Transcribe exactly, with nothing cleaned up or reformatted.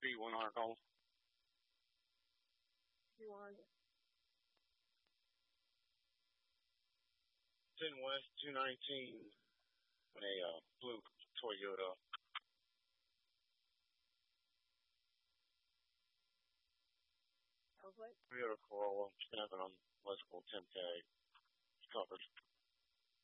B one hundred dollars. B one hundred. ten West two nineteen. A uh, blue Toyota. Of what? Toyota Corolla. seven on electrical ten K. It's covered.